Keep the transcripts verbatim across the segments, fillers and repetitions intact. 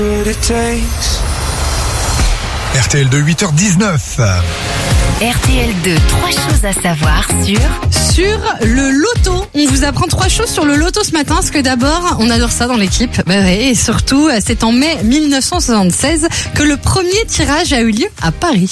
R T L deux, huit heures dix-neuf. R T L deux, trois choses à savoir sur... Sur le loto. On vous apprend trois choses sur le loto ce matin, parce que d'abord, on adore ça dans l'équipe. Bah ouais, et surtout, c'est en mai mille neuf cent soixante-seize que le premier tirage a eu lieu à Paris.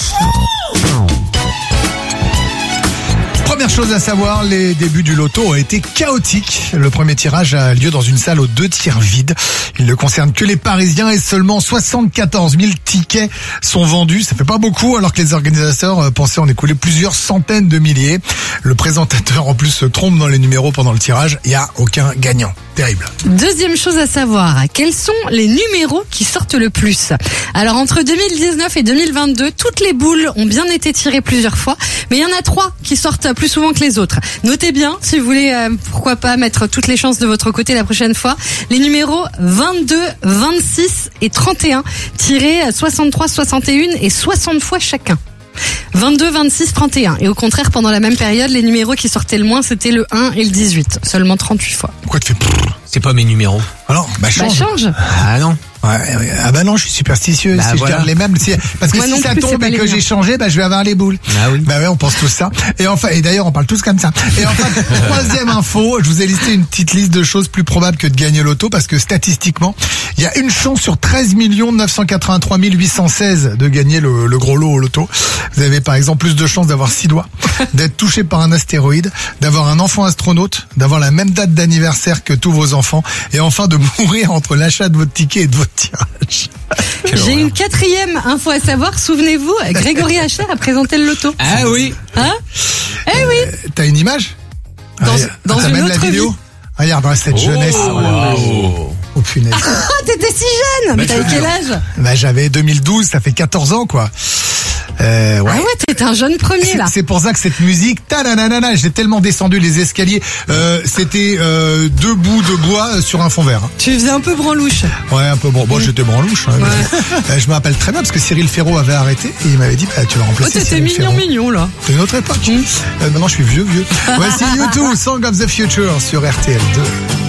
Première chose à savoir, les débuts du loto ont été chaotiques. Le premier tirage a lieu dans une salle aux deux tiers vide. Il ne concerne que les Parisiens et seulement soixante-quatorze mille tickets sont vendus. Ça fait pas beaucoup alors que les organisateurs pensaient en écouler plusieurs centaines de milliers. Le présentateur en plus se trompe dans les numéros pendant le tirage. Il n'y a aucun gagnant. Terrible. Deuxième chose à savoir, quels sont les numéros qui sortent le plus? Alors entre deux mille dix-neuf et deux mille vingt-deux, toutes les boules ont bien été tirées plusieurs fois, mais il y en a trois qui sortent plus souvent que les autres. Notez bien, si vous voulez, euh, pourquoi pas mettre toutes les chances de votre côté la prochaine fois, les numéros vingt-deux, vingt-six et trente et un, tirés soixante-trois, soixante et un et soixante fois chacun. vingt-deux, vingt-six, trente et un. Et au contraire, pendant la même période, les numéros qui sortaient le moins, c'était le un et le dix-huit. Seulement trente-huit fois. Pourquoi tu fais... C'est pas mes numéros. Alors, bah change. Bah change. Ah non. Ouais, ouais. Ah bah non, je suis superstitieux. Bah si voilà. je garde les mêmes, si... parce que Moi si non ça plus, c'est tombe pas et les que miens. j'ai changé, bah je vais avoir les boules. Ah oui. Bah ouais, on pense tous ça. Et enfin, et d'ailleurs, on parle tous comme ça. Et enfin, troisième info, je vous ai listé une petite liste de choses plus probables que de gagner l'auto, parce que statistiquement, il y a une chance sur treize millions neuf cent quatre-vingt-trois mille huit cent seize de gagner le, le gros lot au loto. Vous avez par exemple plus de chances d'avoir six doigts, d'être touché par un astéroïde, d'avoir un enfant astronaute, d'avoir la même date d'anniversaire que tous vos enfants, et enfin de mourir entre l'achat de votre ticket et de votre tirage. J'ai une quatrième info à savoir. Souvenez-vous, Grégory Hacher a présenté le loto. Ah oui. Hein? Eh oui. Euh, T'as une image? Dans- Ah, dans t'as une même la autre vidéo? vie. Regarde, dans cette jeunesse. Wow. Oh punaise. Ah, t'étais si jeune. Mais t'avais quel âge? Bah, j'avais deux mille douze, ça fait quatorze ans, quoi. Euh, ouais. Ah ouais, t'étais un jeune premier C'est- là. C'est pour ça que cette musique, ta-na-na-na-na, j'ai tellement descendu les escaliers. Euh, c'était euh, deux bouts de bois sur un fond vert. hein. Tu faisais un peu branlouche. Ouais, un peu bon. Bon, j'étais branlouche. Hein, mais, euh, je me rappelle très bien parce que Cyril Ferraud avait arrêté et il m'avait dit, bah, tu vas Oh, remplacer t'étais Cyril mignon, Ferraud. mignon là. C'est une autre époque. Euh, maintenant, je suis vieux, vieux. Voici YouTube, Song of the Future sur R T L deux.